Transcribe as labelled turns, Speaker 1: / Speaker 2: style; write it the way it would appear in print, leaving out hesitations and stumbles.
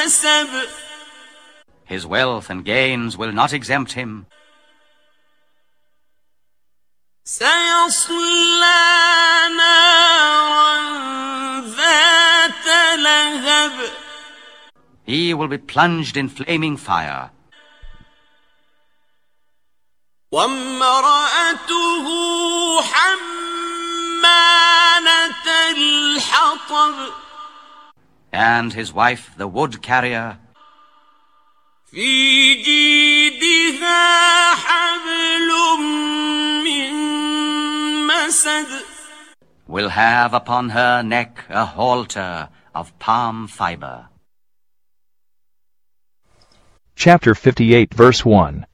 Speaker 1: اكتسب.
Speaker 2: His wealth and gains will not exempt him.
Speaker 1: سيصلى نارا ذات لهب.
Speaker 2: He will be plunged in flaming fire.
Speaker 1: وامرأته حمالة الحطب.
Speaker 2: And his wife, the wood carrier,
Speaker 1: في جيدها حبل من مسد.
Speaker 2: will have upon her neck a halter of palm fiber.
Speaker 3: Chapter 58, verse 1.